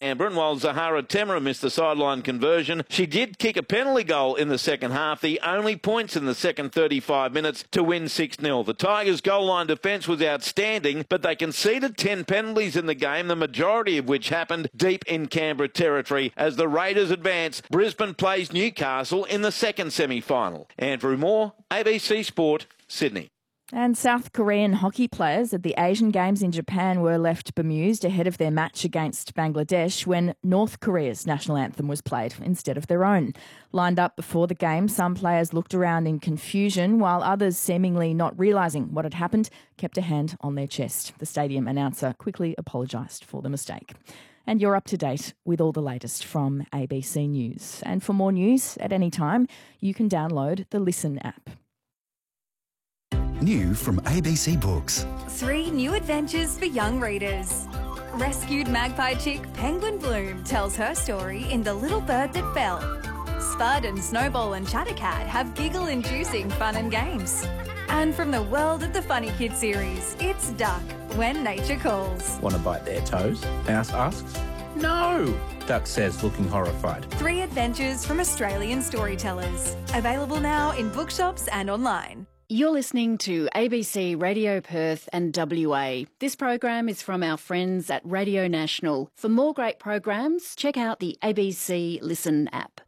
Canberra, and while Zahara Temra missed the sideline conversion, she did kick a penalty goal in the second half, the only points in the second 35 minutes to win 6-0. The Tigers' goal line defence was outstanding, but they conceded 10 penalties in the game, the majority of which happened deep in Canberra territory. As the Raiders advance, Brisbane plays Newcastle in the second semi-final. Andrew Moore, ABC Sport, Sydney. And South Korean hockey players at the Asian Games in Japan were left bemused ahead of their match against Bangladesh when North Korea's national anthem was played instead of their own. Lined up before the game, some players looked around in confusion, while others, seemingly not realising what had happened, kept a hand on their chest. The stadium announcer quickly apologised for the mistake. And you're up to date with all the latest from ABC News. And for more news at any time, you can download the Listen app. New from ABC Books. 3 new adventures for young readers. Rescued magpie chick Penguin Bloom tells her story in The Little Bird That Fell. Spud and Snowball and Chattercat have giggle-inducing fun and games. And from the world of the Funny Kids series, it's Duck, When Nature Calls. Want to bite their toes? Mouse asks. No, Duck says, looking horrified. 3 adventures from Australian storytellers. Available now in bookshops and online. You're listening to ABC Radio Perth and WA. This program is from our friends at Radio National. For more great programs, check out the ABC Listen app.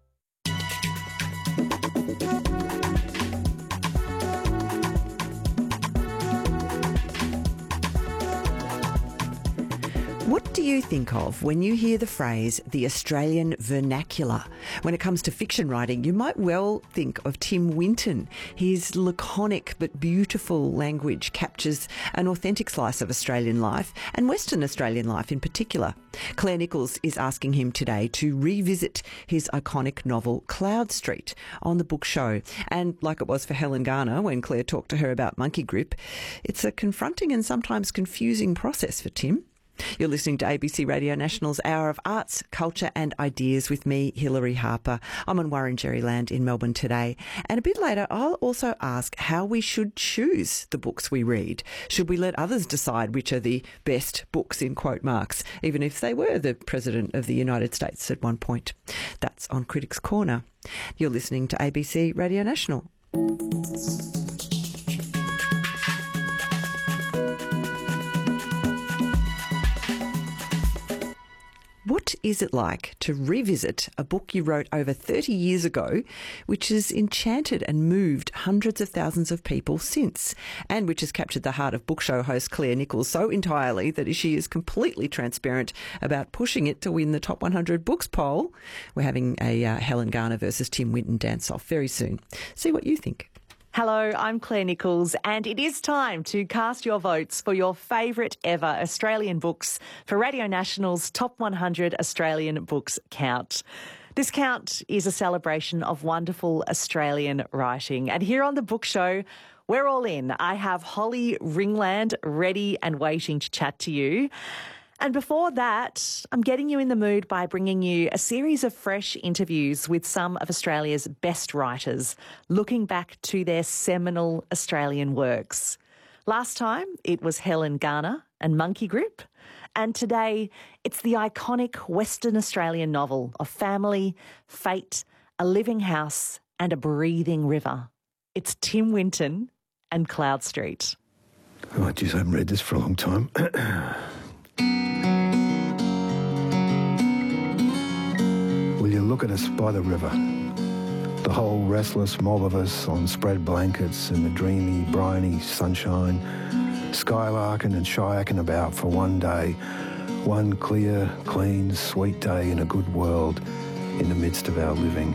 What do you think of when you hear the phrase the Australian vernacular? When it comes to fiction writing, you might well think of Tim Winton. His laconic but beautiful language captures an authentic slice of Australian life, and Western Australian life in particular. Claire Nichols is asking him today to revisit his iconic novel Cloud Street on the Book Show. And like it was for Helen Garner when Claire talked to her about Monkey Grip, it's a confronting and sometimes confusing process for Tim. You're listening to ABC Radio National's Hour of Arts, Culture and Ideas with me, Hilary Harper. I'm on Wurundjeri land in Melbourne today. And a bit later, I'll also ask how we should choose the books we read. Should we let others decide which are the best books in quote marks, even if they were the President of the United States at one point? That's on Critics' Corner. You're listening to ABC Radio National. What is it like to revisit a book you wrote over 30 years ago, which has enchanted and moved hundreds of thousands of people since, and which has captured the heart of Book Show host Claire Nichols so entirely that she is completely transparent about pushing it to win the Top 100 Books poll? We're having a Helen Garner versus Tim Winton dance-off very soon. See what you think. Hello, I'm Claire Nichols, and it is time to cast your votes for your favourite ever Australian books for Radio National's Top 100 Australian Books Count. This count is a celebration of wonderful Australian writing, and here on the Book Show, we're all in. I have Holly Ringland ready and waiting to chat to you. And before that, I'm getting you in the mood by bringing you a series of fresh interviews with some of Australia's best writers, looking back to their seminal Australian works. Last time, it was Helen Garner and Monkey Grip. And today, it's the iconic Western Australian novel of family, fate, a living house and a breathing river. It's Tim Winton and Cloud Street. Oh, geez, I haven't read this for a long time. Will you look at us by the river? The whole restless mob of us on spread blankets in the dreamy, briny sunshine, skylarking and shayaking about for one day, one clear, clean, sweet day in a good world in the midst of our living.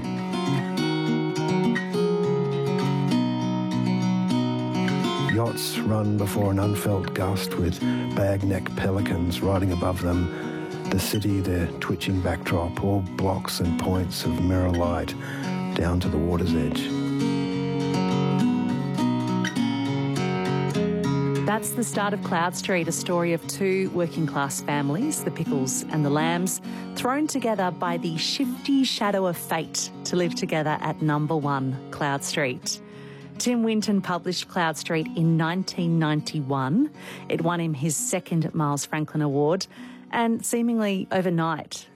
Yachts run before an unfelt gust with bag-neck pelicans riding above them. The city, their twitching backdrop, all blocks and points of mirror light down to the water's edge. That's the start of Cloud Street, a story of 2 working-class families, the Pickles and the Lambs, thrown together by the shifty shadow of fate to live together at number 1 Cloud Street. Tim Winton published Cloud Street in 1991. It won him his 2nd Miles Franklin Award, and seemingly overnight,